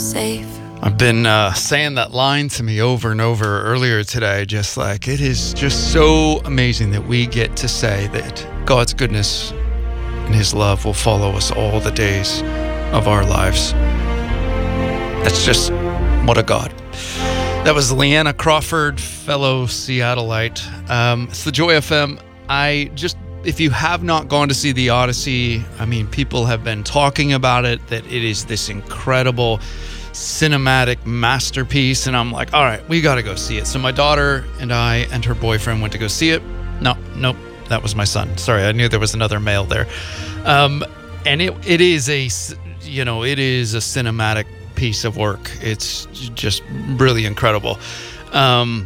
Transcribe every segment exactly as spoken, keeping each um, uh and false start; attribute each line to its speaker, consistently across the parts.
Speaker 1: safe.
Speaker 2: I've been uh, saying that line to me over and over earlier today, just like it is just so amazing that we get to say that God's goodness and his love will follow us all the days of our lives. That's just what a God. That was Leanna Crawford, fellow Seattleite. Um, it's the Joy F M. I just, if you have not gone to see The Odyssey, I mean, people have been talking about it, that it is this incredible cinematic masterpiece, and I'm like, all right, we got to go see it. So my daughter and I and her boyfriend went to go see it. No, nope, that was my son. Sorry, I knew there was another male there. Um, and it it is a, you know, it is a cinematic piece of work. It's just really incredible. Um,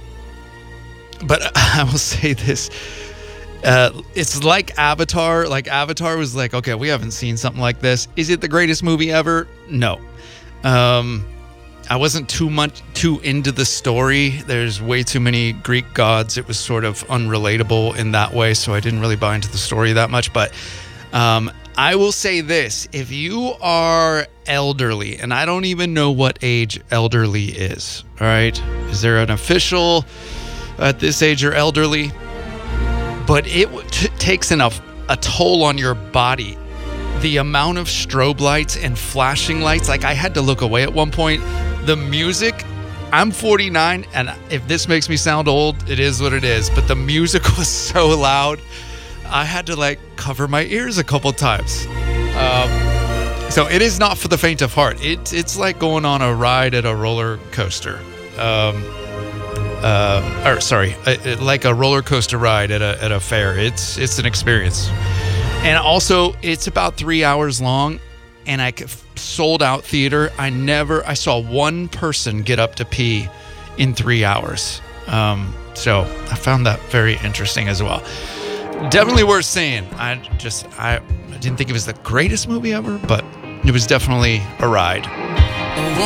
Speaker 2: but I will say this. Uh, it's like Avatar. Like Avatar was like, okay, we haven't seen something like this. Is it the greatest movie ever? No. Um, I wasn't too much too into the story. There's way too many Greek gods. It was sort of unrelatable in that way, so I didn't really buy into the story that much. But um, I will say this: if you are elderly, and I don't even know what age elderly is, all right? Is there an official at this age you're elderly? But it t- takes enough a toll on your body. The amount of strobe lights and flashing lights, like I had to look away at one point. The music, I'm forty-nine, and if this makes me sound old, it is what it is. But the music was so loud, I had to like cover my ears a couple times. Um, so it is not for the faint of heart. It, it's like going on a ride at a roller coaster. Um, uh, or sorry, uh, like a roller coaster ride at a at a fair. It's it's an experience. And also, it's about three hours long, and I sold out theater. I never, I saw one person get up to pee in three hours. Um, so I found that very interesting as well. Definitely worth seeing. I just, I, I didn't think it was the greatest movie ever, but it was definitely a ride.